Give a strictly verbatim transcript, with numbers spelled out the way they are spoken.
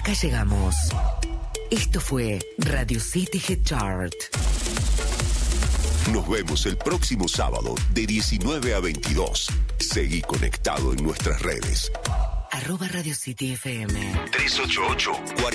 acá llegamos. Esto fue Radio City Hit Chart. Nos vemos el próximo sábado de diecinueve a veintidós. Seguí conectado en nuestras redes. Arroba Radio City F M. tres ocho ocho, cuatro